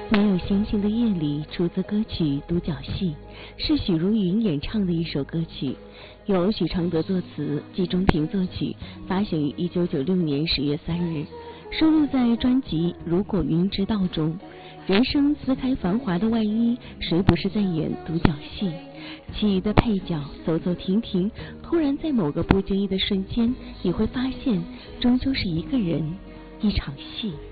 没有星星的夜里出自歌曲《独角戏》，是许茹芸演唱的一首歌曲，由许常德作词，季中平作曲，发行于1996年10月3日，收录在专辑《如果云知道》中。人生撕开繁华的外衣，谁不是在演独角戏？其余的配角走走停停，突然在某个不经意的瞬间，你会发现，终究是一个人，一场戏。